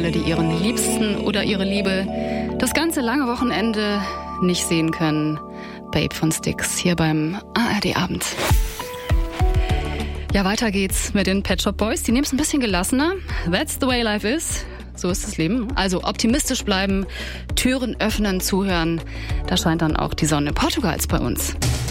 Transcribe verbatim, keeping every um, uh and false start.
alle, die ihren Liebsten oder ihre Liebe das ganze lange Wochenende nicht sehen können. Babe von Styx hier beim A R D-Abend. Ja, weiter geht's mit den Pet Shop Boys. Die nehmen es ein bisschen gelassener. That's the way life is. So ist das Leben. Also optimistisch bleiben, Türen öffnen, zuhören. Da scheint dann auch die Sonne Portugals bei uns.